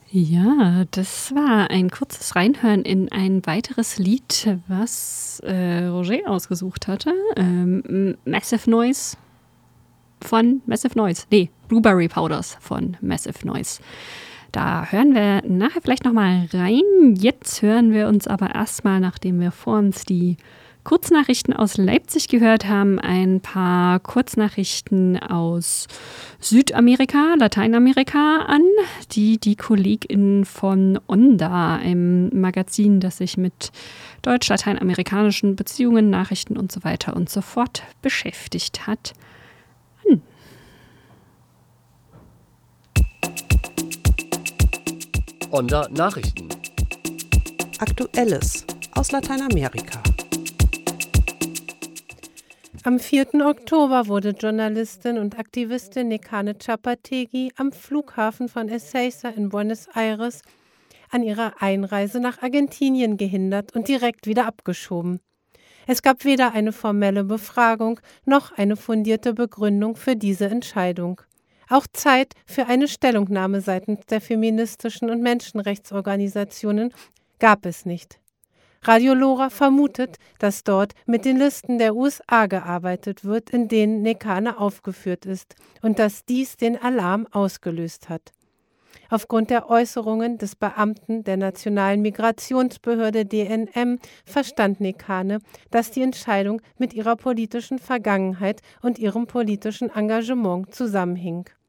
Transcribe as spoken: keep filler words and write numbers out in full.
Ja, das war ein kurzes Reinhören in ein weiteres Lied, was, äh, Roger ausgesucht hatte. Ähm, M Massive Noise von Massive Noise. Ne, Blueberry Powders von Massive Noise. Da hören wir nachher vielleicht noch mal rein. Jetzt hören wir uns aber erst mal, nachdem wir vor uns die Kurznachrichten aus Leipzig gehört haben, ein paar Kurznachrichten aus Südamerika, Lateinamerika an, die die KollegInnen von Onda, einem Magazin, das sich mit deutsch-lateinamerikanischen Beziehungen, Nachrichten und so weiter und so fort beschäftigt hat, an. Onda Nachrichten. Aktuelles aus Lateinamerika. Am vierten Oktober wurde Journalistin und Aktivistin Nekane Txapategi am Flughafen von Ezeiza in Buenos Aires an ihrer Einreise nach Argentinien gehindert und direkt wieder abgeschoben. Es gab weder eine formelle Befragung noch eine fundierte Begründung für diese Entscheidung. Auch Zeit für eine Stellungnahme seitens der feministischen und Menschenrechtsorganisationen gab es nicht. Radio Lora vermutet, dass dort mit den Listen der U S A gearbeitet wird, in denen Nekane aufgeführt ist, und dass dies den Alarm ausgelöst hat. Aufgrund der Äußerungen des Beamten der Nationalen Migrationsbehörde D N M verstand Nekane, dass die Entscheidung mit ihrer politischen Vergangenheit und ihrem politischen Engagement zusammenhing.